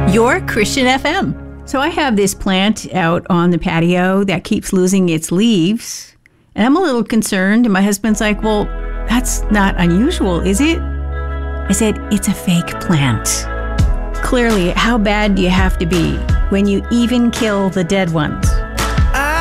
Your Christian FM. So I have this plant out on the patio that keeps losing its leaves, and I'm a little concerned. And my husband's like, well, that's not unusual, is it? I said, it's a fake plant. Clearly, how bad do you have to be when you even kill the dead ones?